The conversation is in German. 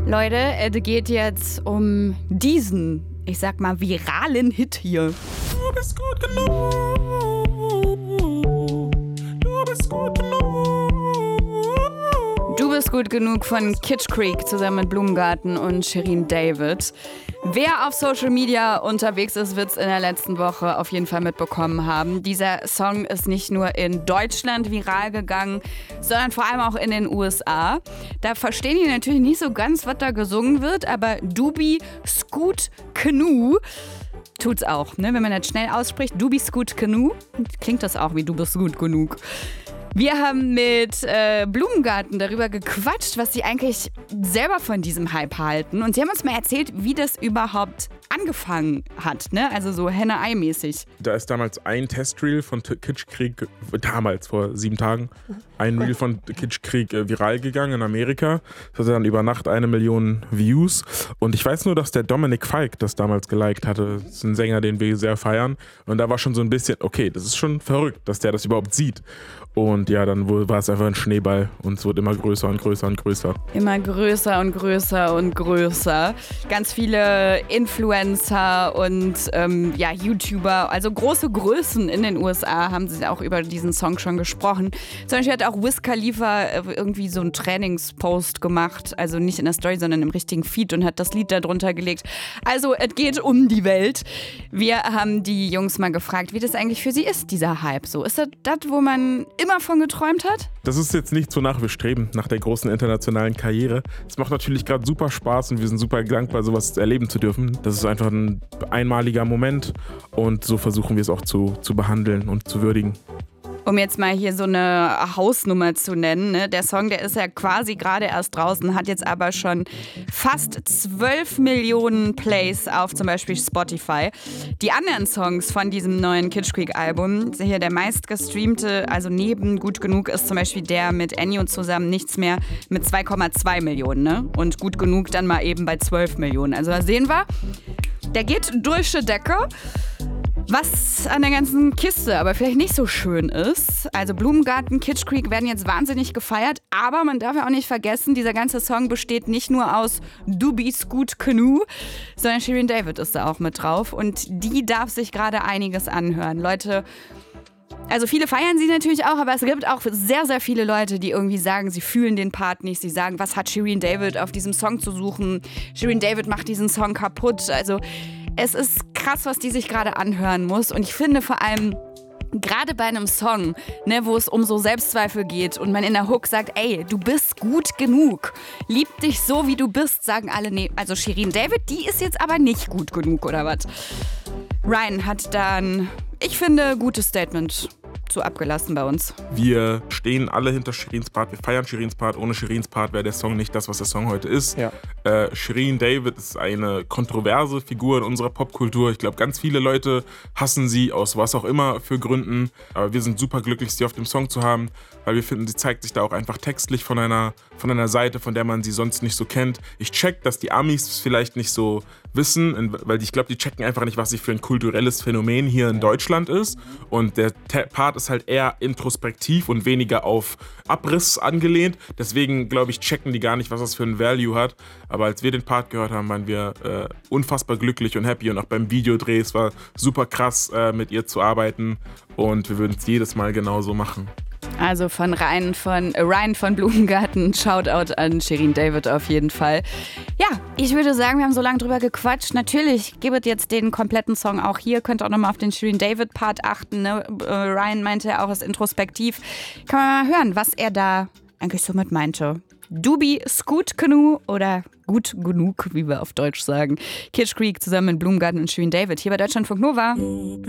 Leute, es geht jetzt um diesen, ich sag mal, viralen Hit hier. Du bist gut genug. Du bist gut genug. Du bist gut genug von Kitsch Creek zusammen mit Blumengarten und Shirin David. Wer auf Social Media unterwegs ist, wird es in der letzten Woche auf jeden Fall mitbekommen haben. Dieser Song ist nicht nur in Deutschland viral gegangen, sondern vor allem auch in den USA. Da verstehen die natürlich nicht so ganz, was da gesungen wird, aber Dubi Scoot Canoe tut's auch, ne? Wenn man das schnell ausspricht, Dubi Scoot Canoe, klingt das auch wie Du bist gut genug. Wir haben mit Blumengarten darüber gequatscht, was sie eigentlich selber von diesem Hype halten. Und sie haben uns mal erzählt, wie das überhaupt angefangen hat, ne? Also so Henne-Ei-mäßig. Da ist damals ein Testreel von Kitsch Creek, damals vor 7 Tagen, ein Reel von Kitsch Creek viral gegangen in Amerika. Das hatte dann über Nacht 1 Million Views. Und ich weiß nur, dass der Dominik Fike das damals geliked hatte. Das ist ein Sänger, den wir sehr feiern. Und da war schon so ein bisschen, okay, das ist schon verrückt, dass der das überhaupt sieht. Und ja, dann war es einfach ein Schneeball und es wurde immer größer und größer und größer. Immer größer und größer und größer. Ganz viele Influencer und YouTuber, also große Größen in den USA haben sie auch über diesen Song schon gesprochen. Zum Beispiel hat auch Wiz Khalifa irgendwie so einen Trainingspost gemacht, also nicht in der Story, sondern im richtigen Feed und hat das Lied da drunter gelegt. Also es geht um die Welt. Wir haben die Jungs mal gefragt, wie das eigentlich für sie ist, dieser Hype. So, ist das, wo man immer von geträumt hat? Das ist jetzt nichts, wonach wir streben, nach der großen internationalen Karriere. Es macht natürlich gerade super Spaß und wir sind super dankbar, sowas erleben zu dürfen. Das ist einfach ein einmaliger Moment und so versuchen wir es auch zu behandeln und zu würdigen. Um jetzt mal hier so eine Hausnummer zu nennen, ne? Der Song, der ist ja quasi gerade erst draußen, hat jetzt aber schon fast 12 Millionen Plays auf zum Beispiel Spotify. Die anderen Songs von diesem neuen Kitsch Creek Album, hier der meistgestreamte, also neben Gut genug, ist zum Beispiel der mit Ennio zusammen Nichts mehr mit 2,2 Millionen. Ne? Und Gut genug dann mal eben bei 12 Millionen. Also da sehen wir, der geht durch die Decke. Was an der ganzen Kiste aber vielleicht nicht so schön ist, also Blumengarten, Kitsch Creek werden jetzt wahnsinnig gefeiert, aber man darf ja auch nicht vergessen, dieser ganze Song besteht nicht nur aus Dubi Scoot Canoe, sondern Shirin David ist da auch mit drauf und die darf sich gerade einiges anhören. Leute, also viele feiern sie natürlich auch, aber es gibt auch sehr, sehr viele Leute, die irgendwie sagen, sie fühlen den Part nicht. Sie sagen, was hat Shirin David auf diesem Song zu suchen? Shirin David macht diesen Song kaputt. Also es ist krass, was die sich gerade anhören muss. Und ich finde vor allem, gerade bei einem Song, ne, wo es um so Selbstzweifel geht und man in der Hook sagt, ey, du bist gut genug, lieb dich so, wie du bist, sagen alle, nee, also Shirin David, die ist jetzt aber nicht gut genug, oder was? Ryan hat dann, ich finde, gutes Statement zu abgelassen bei uns. Wir stehen alle hinter Shirins Part, wir feiern Shirins Part. Ohne Shirins Part wäre der Song nicht das, was der Song heute ist. Ja. Shirin David ist eine kontroverse Figur in unserer Popkultur. Ich glaube, ganz viele Leute hassen sie aus was auch immer für Gründen. Aber wir sind super glücklich, sie auf dem Song zu haben, weil wir finden, sie zeigt sich da auch einfach textlich von einer Seite, von der man sie sonst nicht so kennt. Ich check, dass die Amis vielleicht nicht so wissen, weil ich glaube, die checken einfach nicht, was sie für ein kulturelles Phänomen hier in Deutschland ist. Und der Part ist halt eher introspektiv und weniger auf Abriss angelehnt. Deswegen, glaube ich, checken die gar nicht, was das für ein Value hat. Aber als wir den Part gehört haben, waren wir unfassbar glücklich und happy. Und auch beim Videodreh, es war super krass, mit ihr zu arbeiten. Und wir würden es jedes Mal genauso machen. Also von Ryan von Blumengarten, Shoutout an Shirin David auf jeden Fall. Ja, ich würde sagen, wir haben so lange drüber gequatscht. Natürlich gibt es jetzt den kompletten Song auch hier. Könnt auch nochmal auf den Shirin David Part achten. Ne? Ryan meinte ja auch, ist introspektiv. Kann man mal hören, was er da eigentlich so mit meinte. Dubi Scoot Canoe oder Gut genug, wie wir auf Deutsch sagen. Kitsch Creek zusammen mit Blumengarten und Shirin David hier bei Deutschlandfunk Nova.